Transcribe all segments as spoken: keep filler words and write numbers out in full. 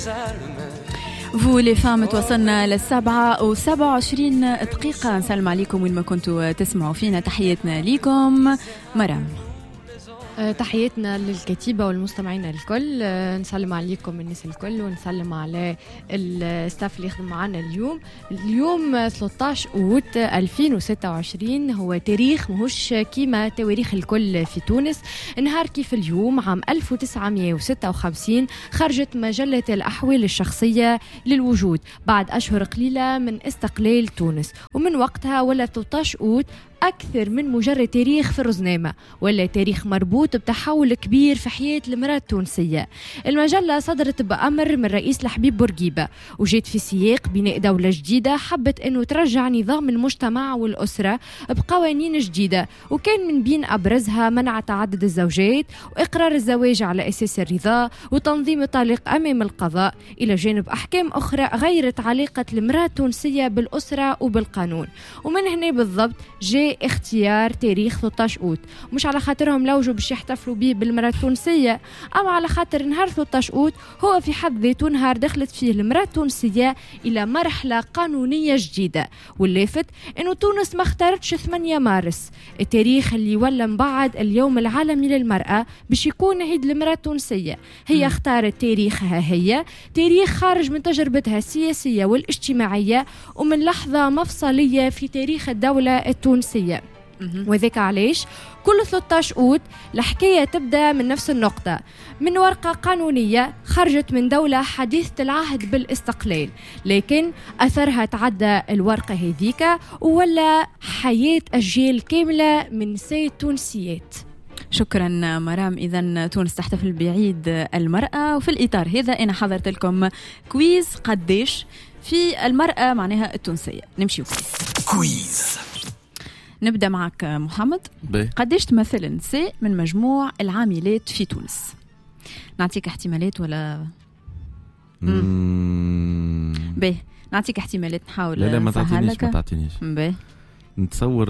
Vous les femmes توصلنا للسبعة وسبعة وعشرين دقيقة. نسلم عليكم وين ما كنتوا تسمعوا فينا. تحياتنا ليكم مرام. تحياتنا للكتيبة والمستمعين الكل. نسلم عليكم الناس الكل ونسلم على الستاف اللي يخدم معنا اليوم. اليوم ثلاثة عشر أوت ألفين وستة وعشرين هو تاريخ مهوش كيما تواريخ الكل في تونس. نهار كيف اليوم عام ألف وتسعمائة وستة وخمسين خرجت مجلة الأحوال الشخصية للوجود بعد أشهر قليلة من استقلال تونس، ومن وقتها ولا ثلاثة عشر أوت أكثر من مجرد تاريخ في الرزنامة ولا تاريخ مربوط بتحول كبير في حياة المرأة التونسية. المجلة صدرت بأمر من رئيس الحبيب بورقيبة وجيت في سياق بناء دولة جديدة حبت أنه ترجع نظام المجتمع والأسرة بقوانين جديدة، وكان من بين أبرزها منع تعدد الزوجات وإقرار الزواج على أساس الرضا وتنظيم الطلاق أمام القضاء، إلى جانب أحكام أخرى غيرت علاقة المرأة التونسية بالأسرة وبالقانون. ومن هنا بالضبط جاء اختيار تاريخ ثلاثة عشر أوت، مش على خاطرهم لوجوا باش يحتفلوا به بالمرأة التونسية، أما على خاطر نهار ثلاثة عشر أوت هو في حد ذاته نهار دخلت فيه المرأة التونسية إلى مرحلة قانونية جديدة. واللافت أنه تونس ما اختارتش ثمانية مارس التاريخ اللي ولا مبعد اليوم العالمي للمرأة باش يكون عيد المرأة التونسية، هي اختارت تاريخها، هي تاريخ خارج من تجربتها السياسية والاجتماعية ومن لحظة مفصلية في تاريخ الدولة التونسية. وذاك علاش كل ثلاثة عشر أوت الحكاية تبدأ من نفس النقطة، من ورقة قانونية خرجت من دولة حديثة العهد بالاستقلال، لكن أثرها تعدى الورقة هذيك ولا حياة أجيال كاملة من نساء تونسيات. شكرا مرام. إذن تونس تحتفل بعيد المرأة، وفي الإطار هذا أنا حضرت لكم كويز قديش في المرأة معناها التونسية. نمشي كويز كويز. نبدأ معك محمد. بي. قديش تمثل النساء من مجموع العاملات في تونس؟ نعطيك احتمالات ولا مم. بي نعطيك احتمالات نحاول. لا لا ما تعطينيش ما تعطينيش بي. نتصور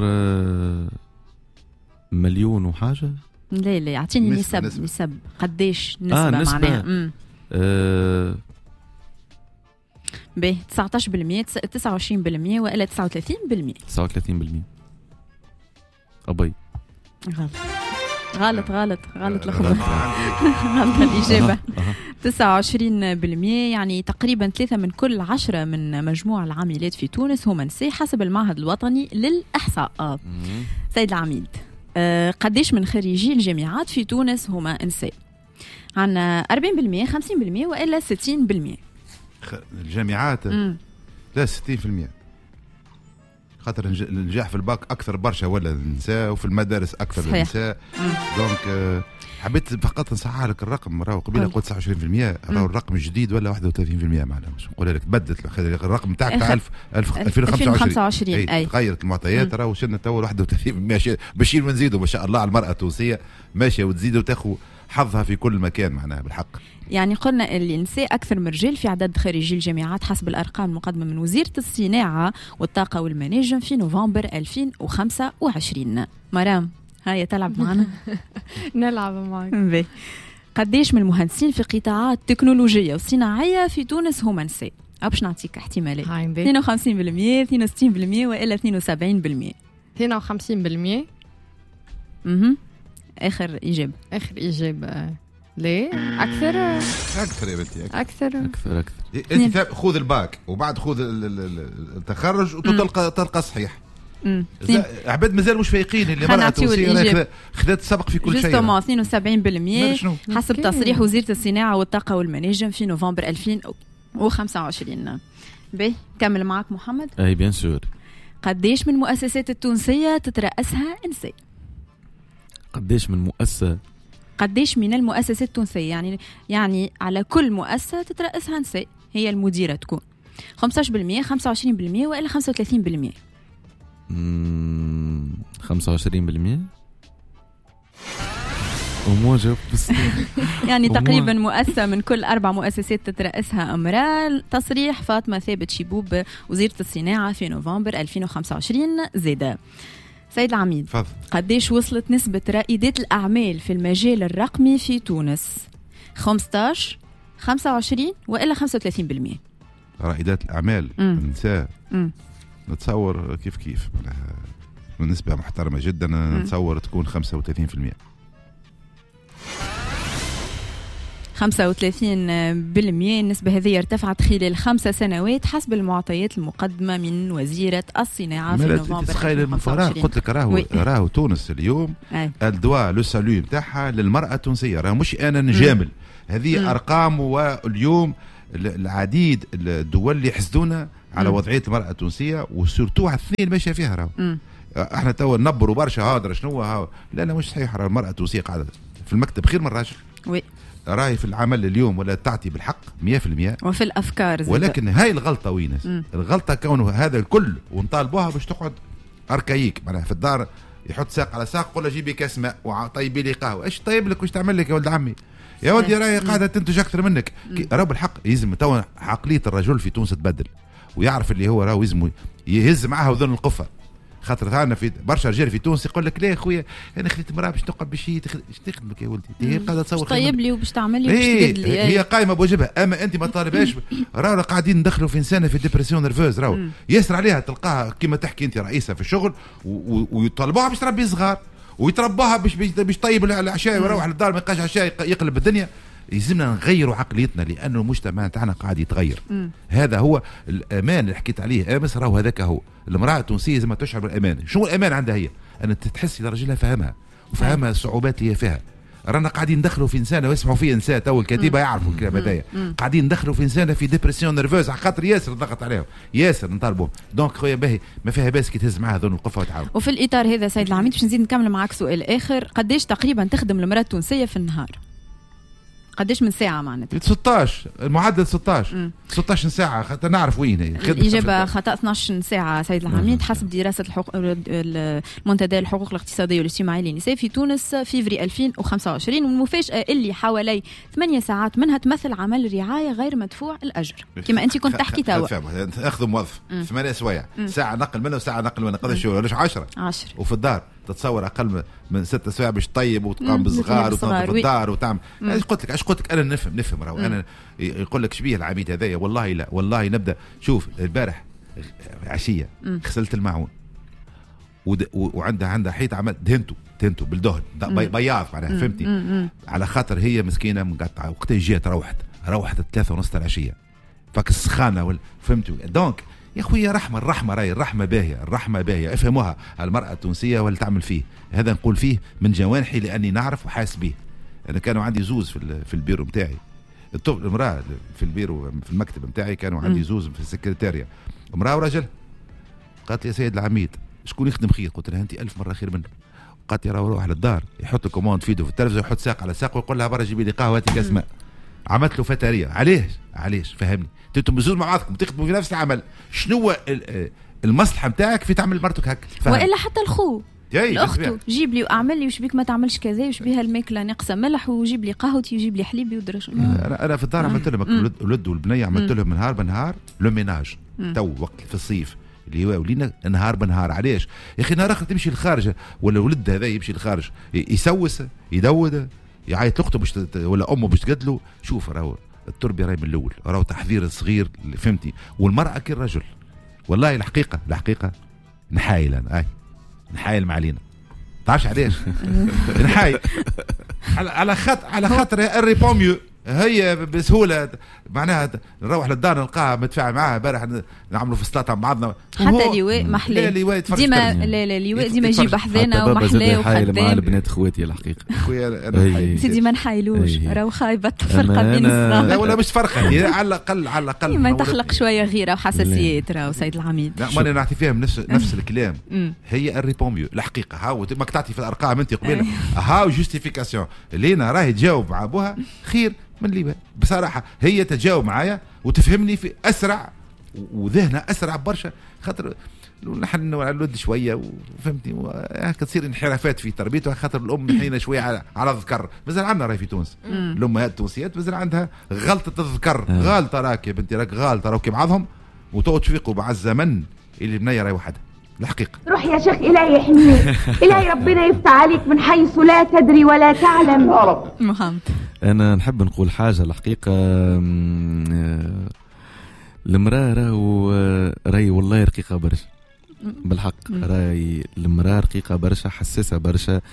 مليون وحاجة. لا لا اعطيني نسب نسب, نسب. قديش نسبة, آه نسبة. معناها آه بي تسعة عشر بالمئة تسعة وعشرين بالمئة وإلا تسعة وثلاثين بالمئة؟ تسعة وثلاثين بالمئة. أبي غلط غلط غلط غلط الخبر. غلط الإجابة. تسعة وعشرين بالمئة، يعني تقريبا ثلاثة من كل عشرة من مجموع العاملات في تونس هم نساء حسب المعهد الوطني للإحصاء. سيد العميد، أه قديش من خريجي الجامعات في تونس هما نساء؟ عنا أربعين بالمئة خمسين بالمئة وإلا ستين بالمئة؟ الجامعات مم. لا ستين بالمئة، خاطر النجاح في الباك أكثر برشا ولا النساء، وفي المدارس أكثر النساء. دونك أه حبيت فقط نصحح لك الرقم. راهو قبيله قلت تسعة وعشرين بالمئة، راهو الرقم الجديد ولا واحد وثلاثين بالمئة معنا، مش نقول لك تبدلت الرقم تاعك تاع ألفين وخمسة وعشرين. أي تغيرت المعطيات، راهو وصلنا تو واحد وثلاثين بالمئة. بشير ونزيدوا ما شاء الله على المرأة التونسية ماشية وتزيد وتاخذ حظها في كل مكان معناها بالحق. يعني قلنا اللي النساء أكثر من الرجال في عدد خريجي الجامعات حسب الأرقام المقدمة من وزيرة الصناعة والطاقة والمناجم في نوفمبر ألفين وخمسة وعشرين. مرام هاي تلعب معنا. نلعب معك. قديش من المهندسين في قطاعات تكنولوجية وصناعية في تونس هم نساء؟ أبش نعطيك احتمالات. اثنين وخمسين بالمئة اثنين وستين بالمئة وإلا اثنين وسبعين بالمئة؟ اثنين وخمسين بالمئة. اها آخر إجابة. آخر إجابة. ليه؟ أكثر أكثر يا بنتي أكثر أكثر أكثر. أنت خذ الباك وبعد خذ التخرج وتلقى تلقى صحيح. عباد مازال مش فايقين اللي مرأة توسية خذت سبق في كل شيء. جستوما اثنين وسبعين بالمئة حسب تصريح وزيرة الصناعة والطاقة والمناجم في نوفمبر ألفين وخمسة وعشرين. باهي كمل معك محمد. أي بيان سور. قديش من المؤسسات التونسية تترأسها نساء؟ قديش من مؤسسة؟ قديش من المؤسسات التونسية، يعني يعني على كل مؤسسة تترأسها نساء هي المديرة تكون خمسة عشر بالمئة خمسة وعشرين بالمئة وإلا خمسة وثلاثين بالمئة؟ خمسة وعشرين بالمئة. وموجب بس يعني تقريبا مؤسسة من كل أربع مؤسسات تترأسها امرأة. تصريح فاطمة ثابت شيبوب وزيرة الصناعة في نوفمبر ألفين وخمسة وعشرين. زيادة سيد العميد، فضل. قديش وصلت نسبة رائدات الأعمال في المجال الرقمي في تونس؟ خمسة عشر خمسة وعشرين والا خمسة وثلاثين بالمئة. رائدات الاعمال النساء نتصور كيف كيف نسبة محترمة جدا. نتصور تكون خمسة وثلاثين بالمئة. خمسة وثلاثين بالمئة. النسبة هذه ارتفعت خلال خمس سنوات حسب المعطيات المقدمة من وزيرة الصناعة في نوفمبر ألفين وخمسة وعشرين. قلت لك راهو راهو تونس اليوم الدواء لو سالو نتاعها للمرأة التونسية. راه مش أنا نجامل، هذه أرقام. واليوم العديد الدول اللي يحسدونا على مم. وضعية المرأة التونسية وسورتو على الاثنين ماشية فيها راهو. احنا توا نبروا برشا هذا شنو هاو. لا لا مش صحيح. راه المرأة التونسية قاعدة في المكتب خير من الراجل. وي راهي في العمل اليوم ولا تعطي بالحق مية في المية وفي الافكار زي. ولكن هاي الغلطه وين؟ الغلطه كونه هذا الكل ونطالبوها باش تقعد اركايك معناها في الدار يحط ساق على ساق قول له جيبي كاس ماء وطيبي لي قهوه. ايش طيب لك واش تعمل لك يا ولد عمي؟ يا ودي راهي قاعده تنتج اكثر منك. راه بالحق يلزم توا عقليه الرجل في تونس تبدل ويعرف اللي هو راهو يلزم يهز معها وذن القفه. خاطر ثاني في برشا رجال في تونس يقول لك لا خويا انا خذيت مراه باش تقعد باش ايش تخدمك يا ولدي؟ هي قاعده تصور طيب لي وباش تعمل لي وباش تقد لي. هي قايمه بواجبها. اما انت ما طالبهاش. راهو قاعدين ندخلوا في انسانه في ديبرسيون نيرفوز. راهو ياسر عليها تلقاها كما تحكي انت رئيسه في الشغل ويطالبوها باش تربي صغار ويترباها باش باش طيب العشاء ويروح للدار ما يلقاش عشاء يقلب الدنيا. يلزمنا نغيروا عقليتنا لأنه المجتمع تاعنا قاعد يتغير. م. هذا هو الأمان اللي حكيت عليه أمس. راهو هذاك هو المرأة التونسية لازم تشعر بالأمان. شنو الأمان عندها هي؟ أن تحس لرجلها فهمها وفهمها الصعوبات اللي هي فيها. رانا قاعدين ندخلوا في إنسانة ويسمعوا فيه إنسان تو الكتيبة يعرفوا الكلام هذايا. قاعدين ندخلوا في إنسانة في ديبرسيون نيرفوز على خاطر ياسر ضغط عليهم ياسر نطالبهم. دونك خويا باهي ما فيها باس كي تهز معها ذون القفة وتعاون. وفي الإطار هذا سيد العميد باش نزيد نكمل معك سؤال آخر. قديش تقريبا تخدم المرأة التونسية في النهار؟ قديش من ساعة معناتها؟ ستطاش المعدل ستطاش مم. ستطاش ساعة حتى نعرف وين هي. الإجابة خطأ اثناش ساعة سيد العميد حسب دراسة الحقوق المنتدى الحقوق الاقتصادية والاجتماعية للنساء في تونس فيفري ألفين وخمسة وعشرين. والمفاجأة اللي حوالي ثمانية ساعات منها تمثل عمل رعاية غير مدفوع الأجر كما أنت كنت تحكي توا. أخذ موظف ثمانية سوايع ساعة نقل منه وساعة نقل منه قداش شو ليش عشرة عشرة وفي الدار تتصور اقل من ست سوايع باش طيب وتقام بالصغار وتنظف الدار وتعمل. ايش قلت لك ايش قلت لك انا نفهم نفهم راهو انا يقول لك شبيه العميد هذايا. والله لا والله نبدا شوف البارح عشيه غسلت الماعون وعندها عندها حيط عمل دهنته دهنته بالدهن بياض معناها فهمتي على خاطر هي مسكينه مقطعه. وقتها جات روحت روحت الثلاثة ونص العشيه فك السخانه فهمتوا. دونك يا خويا رحمة الرحمة راي الرحمة باهية الرحمة باهية افهموها المرأة التونسية ولا تعمل فيه. هذا نقول فيه من جوانحي لأني نعرف وحاس به. أنا كانوا عندي زوز في في البيرو متاعي. الطفل المرأة في البيرو في المكتب متاعي كانوا عندي زوز في السكرتارية امرأة ورجل. قالت لي يا سيد العميد شكون يخدم خير؟ قلت لها أنت ألف مرة خير منه. قالت لي روح للدار يحط الكوموند فيديو في التلفزيون يحط ساق على ساق ويقول لها برا جيبي لي قهوة كاس ماء. عملت له فتارية. علاش علاش فهمني انتم بزوز مع بعضكم تخدموا في نفس العمل. شنو المصلحه نتاعك في تعمل مرتك هكا؟ والا حتى الخو الاخت جيب لي واعمل لي وش بيك ما تعملش كذا وش بيها الماكله ناقصه ملح وجيب لي قهوتي وجيب لي حليبي ودرش. انا انا في الدار عملت لهم الولد والبنيه عملت لهم نهار بنهار لو ميناج تو وقت في الصيف اللي هو ولينا نهار بنهار. علاش يا اخي نهار اخر تمشي للخارج ولا ولد هذا يمشي للخارج يسوس يدود يعيط لاخته باش ولا امه باش تقتله. شوف راهو التربيه راهي من الاول راهو تحضير صغير فهمتي. والمراه كالرجل والله الحقيقه الحقيقه نحايل انا اي نحايل مع علينا تعرفش علاش نحايل على خاطر على خاطر الريبون ميو هي بسهوله معناها نروح للدار نلقاها متفاعل معاها امبارح نعملوا في السلطه مع بعضنا حتى لواء محلاه ديما لا لا لواء ديما يجيب حذانا ومحلاه وحدان مع البنات خواتي الحقيقه خويا انا سيدي ما نحايلوش راهو خايبه تفرقه بين الصغار. لا ولا مش فرقه على الاقل على الاقل ما تخلق شويه غيره وحساسيات راهو سيد العميد. لا ما انا نعطي فيهم نفس نفس الكلام. هي الريبون ميو الحقيقه هاو ماك تعطي في الارقام انت قبيله هاو جوستيفيكاسيون لينا راهي تجاوب مع ابوها خير من اللي بصراحه هي تجاوب معايا وتفهمني في اسرع وذهنها اسرع برشا خاطر نحن على الود شويه وفهمتني هكا تصير انحرافات في تربيتها خاطر الام نحينا شويه على على الذكر. مازال عندنا راهي في تونس الامهات التونسيات مازال عندها غلطه الذكر. غالطه راك يا بنتي راك غالطه راك بعضهم وتو تفيقوا مع الزمن اللي بنيه راهي وحدها الحقيقه. روح يا شيخ إلهي يحميك. إلهي ربنا يفتح عليك من حيث لا تدري ولا تعلم يا رب. محمد انا نحب نقول حاجه الحقيقه، المراه راهو راهي والله رقيقه برشا بالحق، راهي المراه رقيقه برشا، حساسه برشا.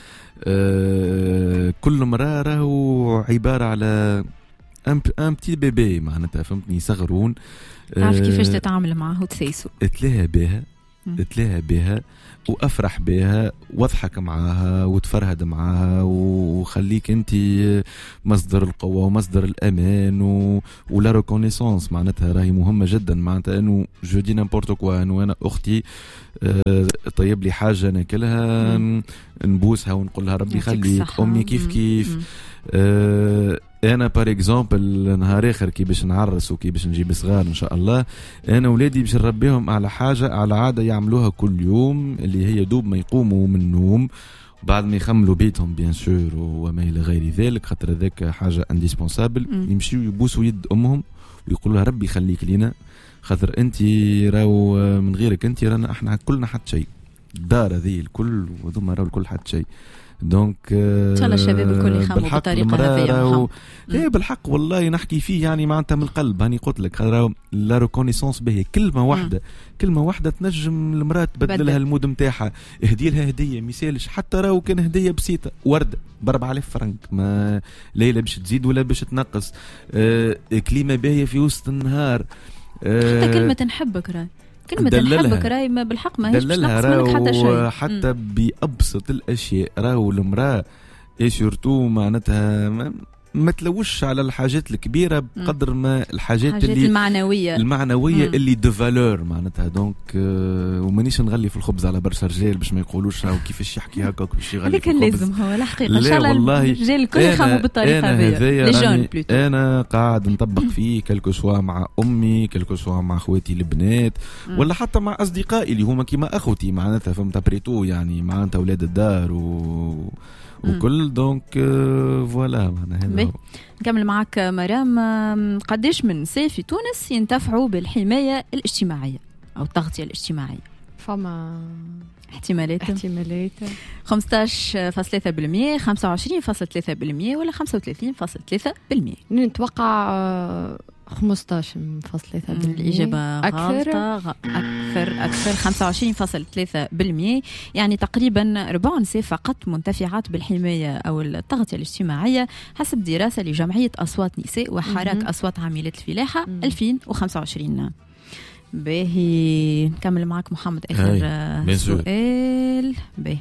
أه كل مراه راهو عباره على ان ان بتي بيبي معناتها، فهمتني، صغرون. تعرف أه كيفاش تتعامل معه وتسيسو، اتلاها بها اتلاها بها وافرح بها واضحك معاها وتفرهد معاها وخليك انت مصدر القوه ومصدر الامان و... ولا ريكونيسونس معناتها راهي مهمه جدا. معناتها انه جو دي نيمبورت كوا، انه انا اختي أه طيب لي حاجه ناكلها نبوسها ونقول لها ربي يخليك، امي كيف كيف. أه انا بار اكزومبل نهار اخر كي باش نعرس وكي باش نجيب صغار ان شاء الله، انا ولادي باش نربيهم على حاجه على عاده يعملوها كل يوم، اللي هي دوب ما يقوموا من النوم بعد ما يخملوا بيتهم بيان سور وما الى غير ذلك، خاطر هذاك حاجه انديسبونسابل، يمشيوا يبوسوا يد امهم ويقولوا لها ربي يخليك لينا، خاطر انت راهو من غيرك انت رانا احنا كلنا حتى شيء، الدار هذه الكل وذوما راهو الكل حتى شيء. دونك ان شاء الله الشباب الكل يخمموا بالطريقه هذه. ايه بالحق والله نحكي فيه يعني معناتها من القلب، هاني قلت لك راهو لا ريكونيسونس به كلمه واحده، كلمه واحده تنجم المراه تبدل لها المود نتاعها، اهدي لها هديه ما يسالش، حتى راهو كان هديه بسيطه ورده ب أربعة آلاف فرنك، ما ليله باش تزيد ولا باش تنقص، آه كلمه باهيه في وسط النهار، آه حتى كلمه نحبك راهي كلمة نحبك راهي ما بالحق ما هيش باش نقص منك حتى شيء، حتى م. بأبسط الأشياء راهو المرأة اي سورتو معناتها ما, ما تلوش على الحاجات الكبيرة بقدر ما الحاجات اللي المعنوية المعنوية م. اللي دو فالور معناتها. دونك آه ومانيش نغلي في الخبز على برشا رجال باش ما يقولوش راهو كيفاش يحكي هكاك باش يغلي في الخبز. لازم هو الحقيقة ان شاء الله الرجال الكل يخمموا بالطريقة هذه. انا قاعد نطبق فيه كلكو سوا مع امي، كلكو سوا مع اخواتي البنات، ولا حتى مع اصدقائي اللي هما كيما اخوتي معناتها، فهمت بريتو يعني معناتها اولاد الدار و وكل. دونك فوالا هذا. نكمل معك مرام، قديش من نساء في تونس ينتفعوا بالحماية الاجتماعية أو التغطية الاجتماعية؟ فما احتمالات احتمالات خمسة عشر فاصلة ثلاثة بالمئة، خمسة وعشرين فاصلة ثلاثة بالمئة ولا خمسة وثلاثين فاصلة ثلاثة بالمئة؟ نتوقع خمسة عشر فاصلة ثلاثة بالمئة. الإجابة غلطة، أكثر أكثر خمسة وعشرين فاصلة ثلاثة بالمئة، يعني تقريبا ربع نساء فقط منتفعات بالحماية أو التغطية الاجتماعية حسب دراسة لجمعية أصوات نساء وحراك أصوات عاملات الفلاحة ألفين وخمسة وعشرين. باهي نكمل معك محمد آخر سؤال. باهي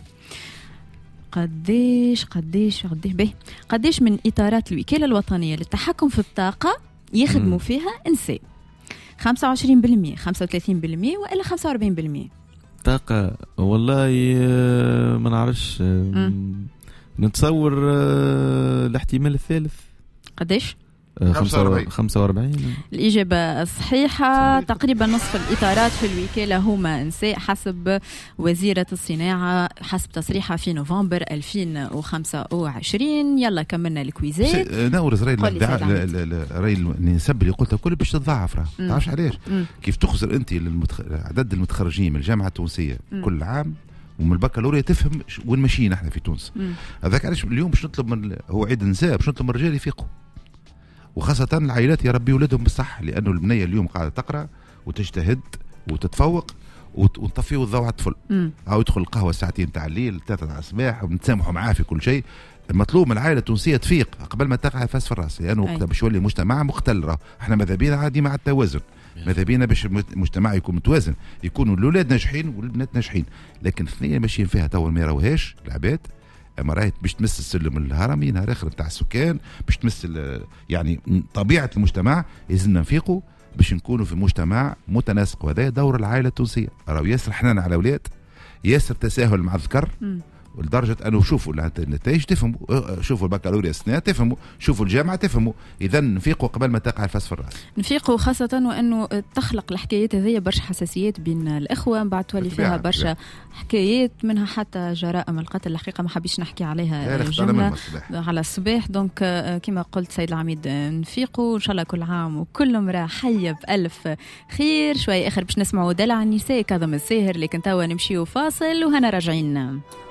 قديش قديش قديش باهي قديش من إطارات الوكالة الوطنية للتحكم في الطاقة يخدموا مم. فيها نساء؟ خمسة وعشرين بالمئة، خمسة وثلاثين بالمئة وإلا خمسة وأربعين بالمئة؟ طاقة والله ما نعرفش، نتصور الاحتمال الثالث. قديش؟ خمسة وأربعين. الإجابة الصحيحة، تقريبا نصف الإطارات في الوكالة هما نساء حسب وزيرة الصناعة حسب تصريحها في نوفمبر ألفين وخمسة وعشرين. يلا كملنا الكويزات. نورز راي راي النسب اللي قلتها كل باش تتضاعف، راه تعرفش علاش كيف تخسر انت المتخ... عدد المتخرجين من الجامعة التونسية مم. كل عام ومن البكالوريا تفهم وين ماشيين احنا في تونس. هذاك علاش اليوم باش نطلب من هو عيد النساء باش نطلب من الرجال يفيقوا، وخاصة العائلات يربي ولادهم بالصح، لأنه البنية اليوم قاعدة تقرأ وتجتهد وتتفوق ونطفيه الضوء على الطفل، أو يدخل القهوة ساعتين تاع الليل ثلاثة تاع الصباح ونتسامحوا معاه في كل شيء. المطلوب من العائلة التونسية تفيق قبل ما تقع فاس في الراس، لأنه يعني باش يولي مجتمع مختل. راه احنا ماذا بينا عادي مع التوازن، ماذا بينا باش المجتمع يكون متوازن، يكونوا الأولاد ناجحين والبنات ناجحين، لكن الاثنين ماشيين فيها توا ما يراوهاش العباد. اما راهي باش تمس السلم الهرمي نهار اخر نتاع السكان، باش تمس يعني طبيعه المجتمع. لازمنا نفيقوا باش نكونوا في مجتمع متناسق، وهذا دور العائله التونسيه. راهو ياسر حنان على الاولاد، ياسر تساهل مع الذكر، ولدرجه انه شوفوا النتائج تفهموا، شوفوا البكالوريا السنه تفهموا، شوفوا الجامعه تفهموا. اذا نفيقوا قبل ما تقع الفاس في الراس. نفيقوا خاصه وانه تخلق الحكايات هذه برشا حساسيات بين الاخوه، بعد تولي فيها برشا حكايات منها حتى جرائم القتل. الحقيقه ما حبيش نحكي عليها جمله على الصباح. دونك كما قلت سيد العميد نفيقوا ان شاء الله كل عام وكل امراه حيه بألف خير. شوي اخر باش نسمعوا دلع النساء كاظم الساهر، لكن توا نمشيو فاصل وهنا راجعين.